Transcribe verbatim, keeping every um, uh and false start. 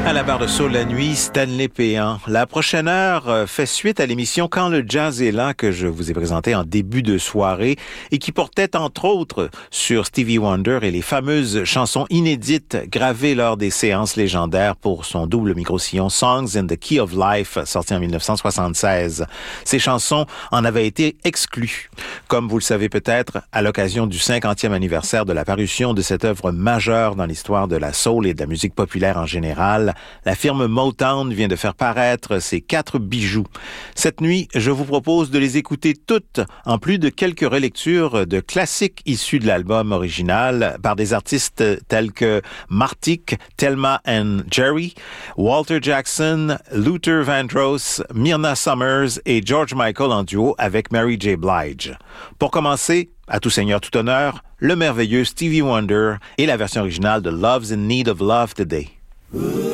À la barre de Soul la nuit, Stanley Péan. La prochaine heure fait suite à l'émission Quand le jazz est là que je vous ai présentée en début de soirée et qui portait entre autres sur Stevie Wonder et les fameuses chansons inédites gravées lors des séances légendaires pour son double micro-sillon Songs in the Key of Life sorti en dix-neuf cent soixante-seize. Ces chansons en avaient été exclues. Comme vous le savez peut-être, à l'occasion du cinquantième anniversaire de la parution de cette œuvre majeure dans l'histoire de la soul et de la musique populaire en général, la firme Motown vient de faire paraître ses quatre bijoux. Cette nuit, je vous propose de les écouter toutes, en plus de quelques relectures de classiques issus de l'album original par des artistes tels que Martik, Thelma and Jerry, Walter Jackson, Luther Vandross, Myrna Summers et George Michael en duo avec Mary J. Blige. Pour commencer, à tout seigneur, tout honneur, le merveilleux Stevie Wonder et la version originale de Love's in Need of Love Today.